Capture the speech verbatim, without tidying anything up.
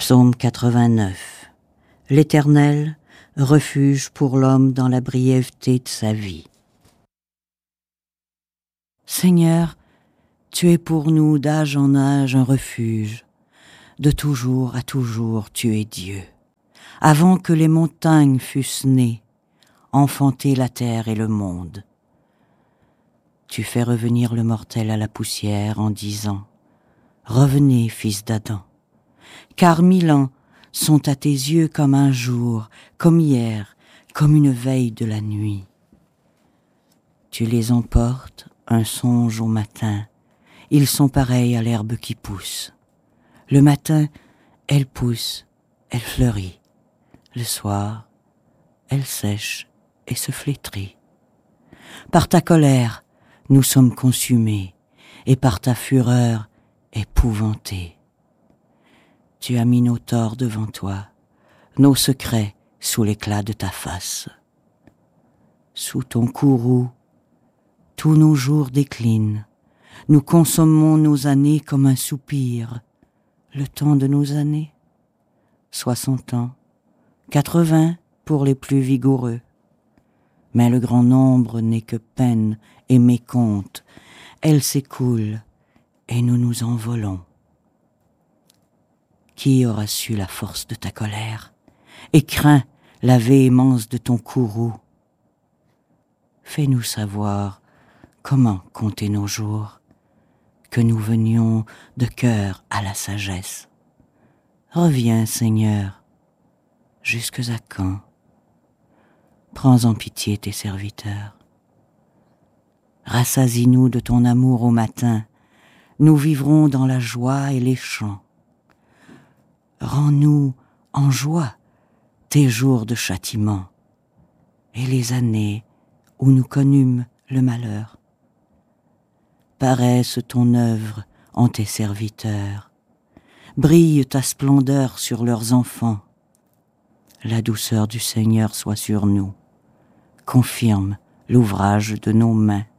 Psaume quatre-vingt-neuf. L'Éternel, refuge pour l'homme dans la brièveté de sa vie. Seigneur, tu es pour nous d'âge en âge un refuge. De toujours à toujours tu es Dieu. Avant que les montagnes fussent nées, enfanté la terre et le monde. Tu fais revenir le mortel à la poussière en disant « Revenez, fils d'Adam ». Car mille ans sont à tes yeux comme un jour, comme hier, comme une veille de la nuit. Tu les emportes, un songe au matin, ils sont pareils à l'herbe qui pousse. Le matin, elle pousse, elle fleurit. Le soir, elle sèche et se flétrit. Par ta colère, nous sommes consumés, et par ta fureur, épouvantés. Tu as mis nos torts devant toi, nos secrets sous l'éclat de ta face. Sous ton courroux, tous nos jours déclinent, nous consommons nos années comme un soupir. Le temps de nos années, soixante ans, quatre-vingts pour les plus vigoureux. Mais le grand nombre n'est que peine et mécompte, elle s'écoule et nous nous envolons. Qui aura su la force de ta colère et craint la véhémence de ton courroux? Fais-nous savoir comment compter nos jours, que nous venions de cœur à la sagesse. Reviens, Seigneur, jusques à quand? Prends en pitié tes serviteurs. Rassasie-nous de ton amour au matin, nous vivrons dans la joie et les chants. Rends-nous en joie tes jours de châtiment et les années où nous connûmes le malheur. Paraisse ton œuvre en tes serviteurs, brille ta splendeur sur leurs enfants. La douceur du Seigneur soit sur nous, confirme l'ouvrage de nos mains.